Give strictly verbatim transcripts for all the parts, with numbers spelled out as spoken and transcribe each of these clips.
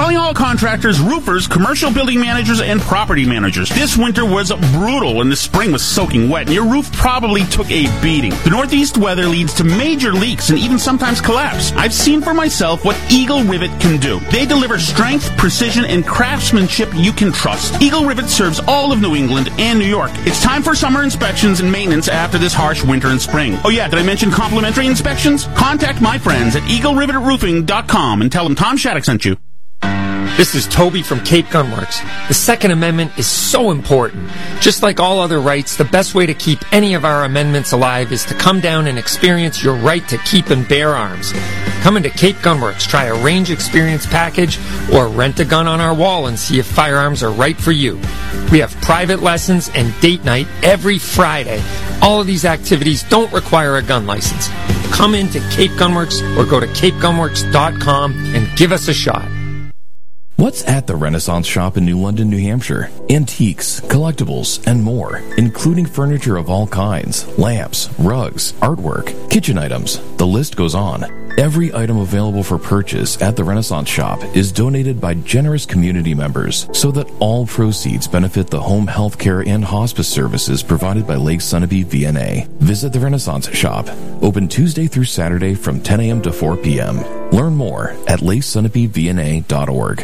Calling all contractors, roofers, commercial building managers, and property managers. This winter was brutal and the spring was soaking wet, and your roof probably took a beating. The northeast weather leads to major leaks and even sometimes collapse. I've seen for myself what Eagle Rivet can do. They deliver strength, precision, and craftsmanship you can trust. Eagle Rivet serves all of New England and New York. It's time for summer inspections and maintenance after this harsh winter and spring. Oh yeah, did I mention complimentary inspections? Contact my friends at eagle rivet roofing dot com and tell them Tom Shattuck sent you. This is Toby from Cape Gunworks. The Second Amendment is so important. Just like all other rights, the best way to keep any of our amendments alive is to come down and experience your right to keep and bear arms. Come into Cape Gunworks, try a range experience package, or rent a gun on our wall and see if firearms are right for you. We have private lessons and date night every Friday. All of these activities don't require a gun license. Come into Cape Gunworks or go to cape gunworks dot com and give us a shot. What's at the Renaissance Shop in New London, New Hampshire? Antiques, collectibles, and more, including furniture of all kinds, lamps, rugs, artwork, kitchen items. The list goes on. Every item available for purchase at the Renaissance Shop is donated by generous community members so that all proceeds benefit the home health care and hospice services provided by Lake Sunapee V N A. Visit the Renaissance Shop. Open Tuesday through Saturday from ten a.m. to four p.m. Learn more at lake sunapee v n a dot org.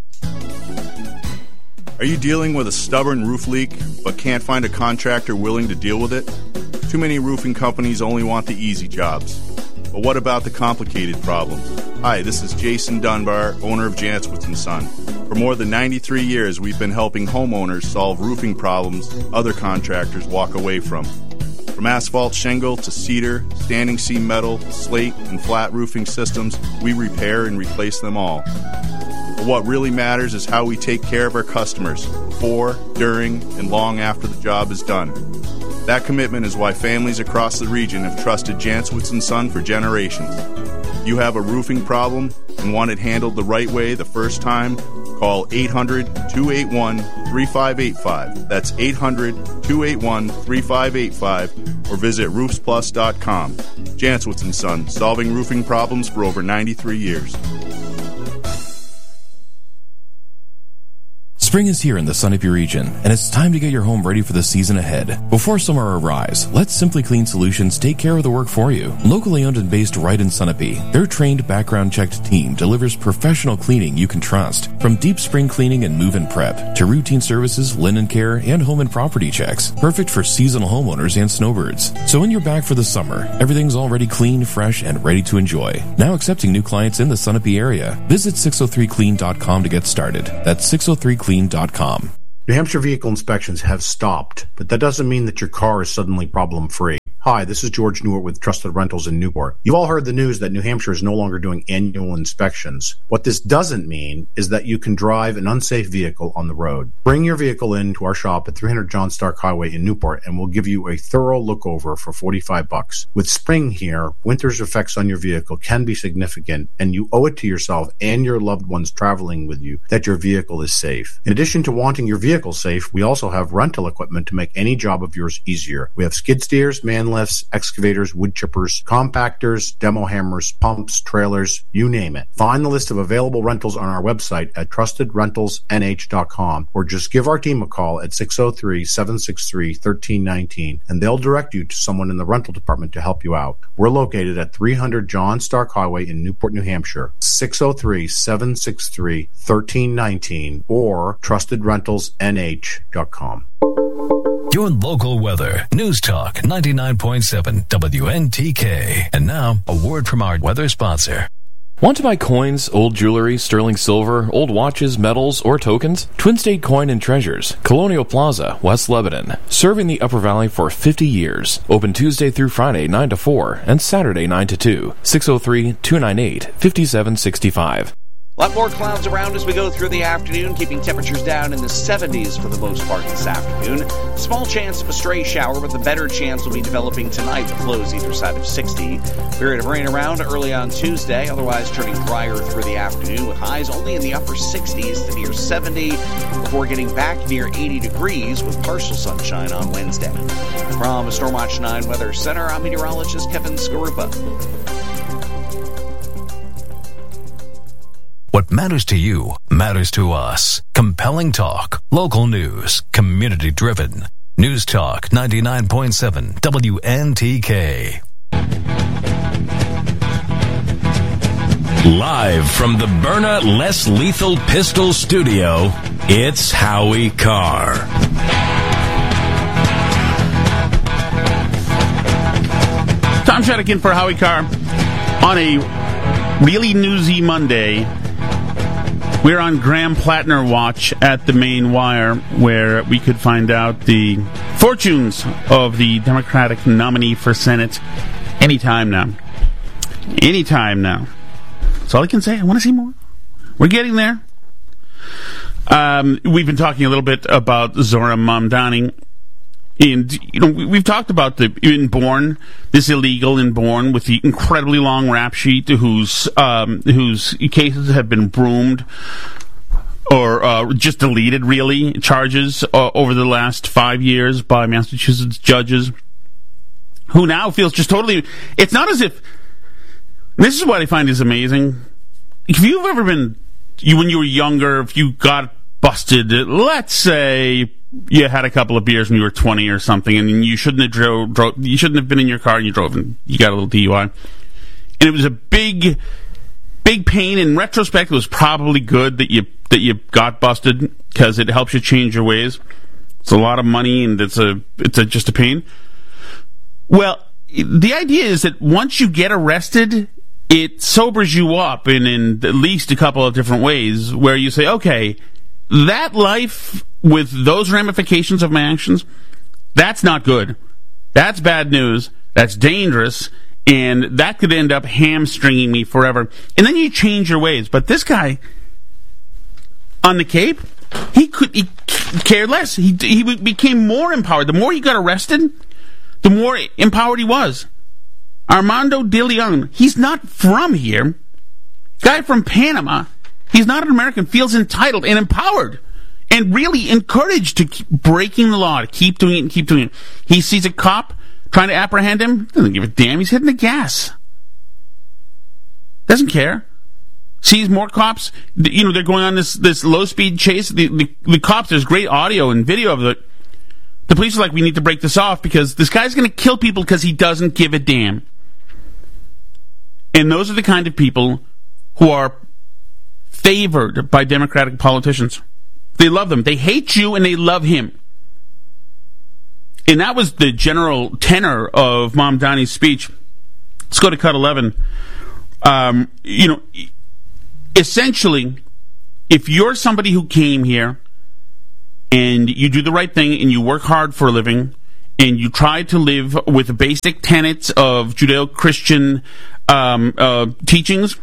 Are you dealing with a stubborn roof leak but can't find a contractor willing to deal with it? Too many roofing companies only want the easy jobs. But what about the complicated problems? Hi, this is Jason Dunbar, owner of Jantzwitz and Son. For more than ninety-three years, we've been helping homeowners solve roofing problems other contractors walk away from. From asphalt shingle to cedar, standing seam metal, slate, and flat roofing systems, we repair and replace them all. But what really matters is how we take care of our customers before, during, and long after the job is done. That commitment is why families across the region have trusted Jantzwitz and Son for generations. If you have a roofing problem and want it handled the right way the first time, call eight hundred, two eight one, three five eight five. That's eight hundred, two eight one, three five eight five or visit roofs plus dot com. Jantzwitz and Son, solving roofing problems for over ninety-three years. Spring is here in the Sunapee region, and it's time to get your home ready for the season ahead. Before summer arrives, let Simply Clean Solutions take care of the work for you. Locally owned and based right in Sunapee, their trained, background-checked team delivers professional cleaning you can trust. From deep spring cleaning and move-in prep, to routine services, linen care, and home and property checks. Perfect for seasonal homeowners and snowbirds. So when you're back for the summer, everything's already clean, fresh, and ready to enjoy. Now accepting new clients in the Sunapee area. Visit six oh three clean dot com to get started. That's six oh three clean dot com. New Hampshire vehicle inspections have stopped, but that doesn't mean that your car is suddenly problem-free. Hi, this is George Newart with Trusted Rentals in Newport. You've all heard the news that New Hampshire is no longer doing annual inspections. What this doesn't mean is that you can drive an unsafe vehicle on the road. Bring your vehicle in to our shop at three hundred John Stark Highway in Newport, and we'll give you a thorough look over for forty-five bucks. With spring here, winter's effects on your vehicle can be significant, and you owe it to yourself and your loved ones traveling with you that your vehicle is safe. In addition to wanting your vehicle safe, we also have rental equipment to make any job of yours easier. We have skid steers, man lifts, excavators, wood chippers, compactors, demo hammers, pumps, trailers, you name it. Find the list of available rentals on our website at trusted rentals n h dot com or just give our team a call at six oh three, seven six three, one three one nine and they'll direct you to someone in the rental department to help you out. We're located at three hundred John Stark Highway in Newport, New Hampshire, six oh three, seven six three, one three one nine or trusted rentals n h dot com. Your local weather. News Talk ninety-nine point seven W N T K. And now, a word from our weather sponsor. Want to buy coins, old jewelry, sterling silver, old watches, medals, or tokens? Twin State Coin and Treasures, Colonial Plaza, West Lebanon. Serving the Upper Valley for fifty years. Open Tuesday through Friday, nine to four, and Saturday, nine to two. six oh three, two nine eight, five seven six five. A lot more clouds around as we go through the afternoon, keeping temperatures down in the seventies for the most part this afternoon. Small chance of a stray shower, but the better chance will be developing tonight with lows either side of sixty. Period of rain around early on Tuesday, otherwise turning drier through the afternoon with highs only in the upper sixties to near seventy before getting back near eighty degrees with partial sunshine on Wednesday. From Stormwatch nine Weather Center, I'm meteorologist Kevin Skarupa. What matters to you matters to us. Compelling talk, local news, community driven. News Talk ninety-nine point seven W N T K. Live from the Byrna Less Lethal Pistol Studio, it's Howie Carr. Tom Shattuck in for Howie Carr on a really newsy Monday. We're on Graham Plattner watch at the Main Wire, where we could find out the fortunes of the Democratic nominee for Senate anytime now. Anytime now. That's all I can say. I want to see more. We're getting there. Um, we've been talking a little bit about Zohran Mamdani. And, you know, we've talked about the in Bourne, this illegal in Bourne with the incredibly long rap sheet whose um, whose cases have been broomed or uh, just deleted, really, charges uh, over the last five years by Massachusetts judges, who now feels just totally... It's not as if... This is what I find is amazing. If you've ever been... you when you were younger, if you got busted, let's say... you had a couple of beers when you were twenty or something, and you shouldn't have drove, drove. You shouldn't have been in your car, and you drove, and you got a little D U I. And it was a big, big pain. In retrospect, it was probably good that you that you got busted because it helps you change your ways. It's a lot of money, and it's a it's a, just a pain. Well, the idea is that once you get arrested, it sobers you up in, in at least a couple of different ways, where you say, okay, that life with those ramifications of my actions, that's not good. That's bad news. That's dangerous. And that could end up hamstringing me forever. And then you change your ways. But this guy on the Cape, he could he cared less. He, he became more empowered. The more he got arrested, the more empowered he was. Armando de Leon, he's not from here. Guy from Panama. He's not an American, feels entitled and empowered and really encouraged to keep breaking the law, to keep doing it and keep doing it. He sees a cop trying to apprehend him, doesn't give a damn, he's hitting the gas. Doesn't care. Sees more cops, you know, they're going on this, this low-speed chase. The, the, the cops, there's great audio and video of it. The police are like, we need to break this off because this guy's going to kill people because he doesn't give a damn. And those are the kind of people who are favored by Democratic politicians. They love them. They hate you and they love him. And that was the general tenor of Mamdani's speech. Let's go to cut eleven. Um, you know, essentially, if you're somebody who came here and you do the right thing and you work hard for a living and you try to live with the basic tenets of Judeo-Christian um, uh, teachings,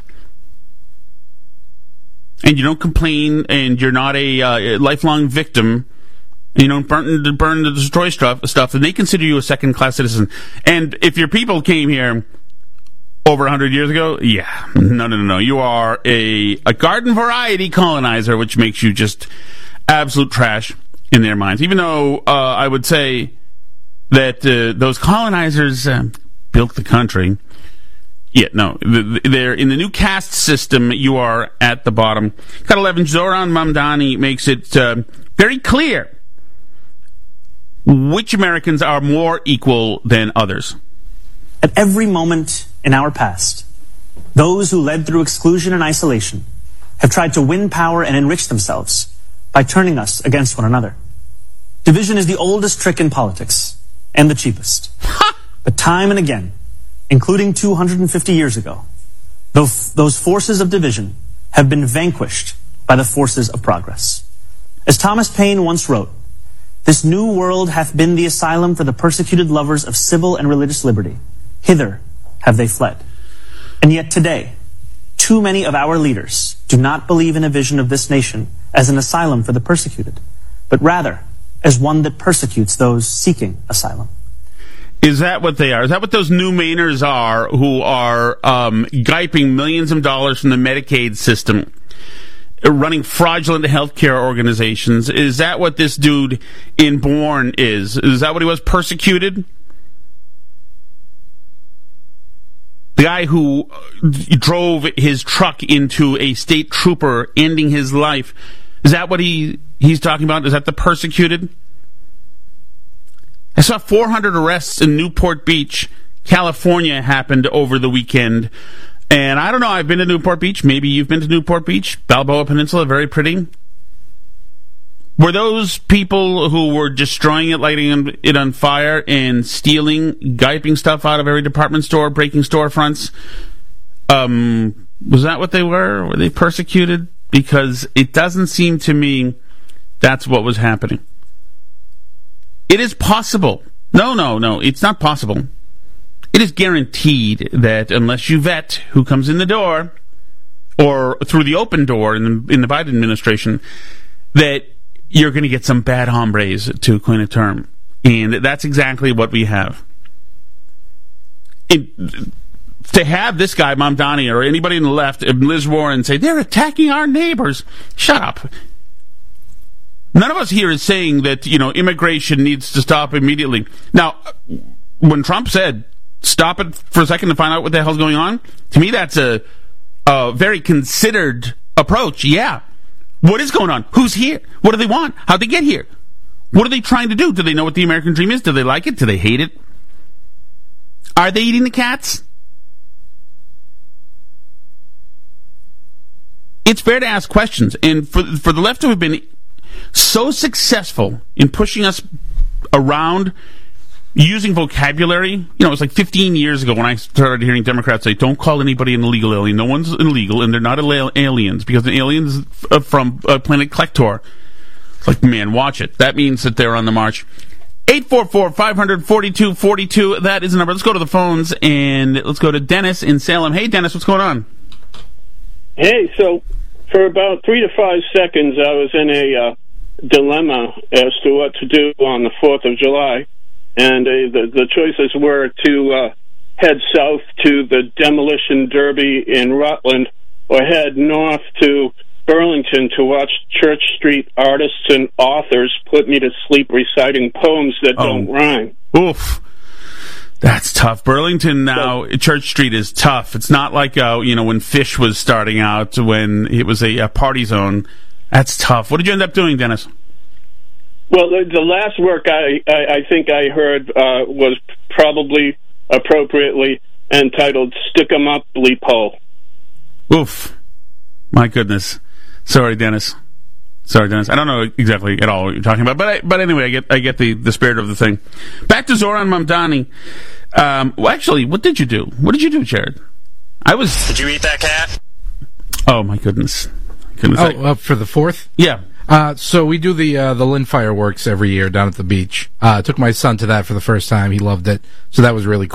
and you don't complain, and you're not a uh, lifelong victim, and you don't burn and burn and destroy stuff, stuff, then they consider you a second-class citizen. And if your people came here over one hundred years ago, yeah, no, no, no, no. You are a, a garden variety colonizer, which makes you just absolute trash in their minds. Even though uh, I would say that uh, those colonizers uh, built the country. Yeah, no, they're in the new caste system. You are at the bottom. Cut eleven. Zohran Mamdani makes it uh, very clear which Americans are more equal than others. At every moment in our past, those who led through exclusion and isolation have tried to win power and enrich themselves by turning us against one another. Division is the oldest trick in politics and the cheapest. But time and again, including two hundred fifty years ago, those forces of division have been vanquished by the forces of progress. As Thomas Paine once wrote, "This new world hath been the asylum for the persecuted lovers of civil and religious liberty. Hither have they fled." And yet today, too many of our leaders do not believe in a vision of this nation as an asylum for the persecuted, but rather as one that persecutes those seeking asylum. Is that what they are? Is that what those new Mainers are, who are um, giping millions of dollars from the Medicaid system, running fraudulent healthcare organizations? Is that what this dude in Bourne is? Is that what he was, persecuted? The guy who drove his truck into a state trooper, ending his life. Is that what he he's talking about? Is that the persecuted? I saw four hundred arrests in Newport Beach, California happened over the weekend. And I don't know, I've been to Newport Beach. Maybe you've been to Newport Beach. Balboa Peninsula, very pretty. Were those people who were destroying it, lighting it on fire, and stealing, giping stuff out of every department store, breaking storefronts? Um, was that what they were? Were they persecuted? Because it doesn't seem to me that's what was happening. It is possible. No, no, no, it's not possible. It is guaranteed that unless you vet who comes in the door, or through the open door in the, in the Biden administration, that you're going to get some bad hombres to coin a term. And that's exactly what we have. It, to have this guy, Mamdani, or anybody on the left, Liz Warren, say, they're attacking our neighbors. Shut up. None of us here is saying that, you know, immigration needs to stop immediately. Now, when Trump said, stop it for a second to find out what the hell's going on, to me that's a, a very considered approach. Yeah. What is going on? Who's here? What do they want? How'd they get here? What are they trying to do? Do they know what the American dream is? Do they like it? Do they hate it? Are they eating the cats? It's fair to ask questions. And for, for the left to have been so successful in pushing us around using vocabulary, you know, it was like fifteen years ago when I started hearing Democrats say, don't call anybody an illegal alien. No one's illegal, and they're not aliens, because an alien is from uh, planet Klektor. It's like, man, watch it. That means that they're on the march. eight four four, five four two, four two, that is the number. Let's go to the phones, and let's go to Dennis in Salem. Hey, Dennis, what's going on? Hey, so for about three to five seconds, I was in a uh, dilemma as to what to do on the fourth of July. And uh, the, the choices were to uh, head south to the Demolition Derby in Rutland, or head north to Burlington to watch Church Street artists and authors put me to sleep reciting poems that oh. don't rhyme. Oof. That's tough. Burlington now, so, Church Street is tough. It's not like, uh, you know, when Fish was starting out, when it was a, a party zone. That's tough. What did you end up doing, Dennis? Well, the, the last work I, I, I think I heard uh, was probably appropriately entitled Stick 'em Up, Bleepo. Oof. My goodness. Sorry, Dennis. Sorry, Dennis. I don't know exactly at all what you're talking about, but I, but anyway, I get I get the, the spirit of the thing. Back to Zoran Mamdani. Um, well, actually, what did you do? What did you do, Jared? I was. Did you eat that cat? Oh my goodness. goodness oh, I... uh, for the fourth? Yeah. Uh, so we do the uh, the Lynn fireworks every year down at the beach. Uh, I took my son to that for the first time. He loved it, so that was really cool.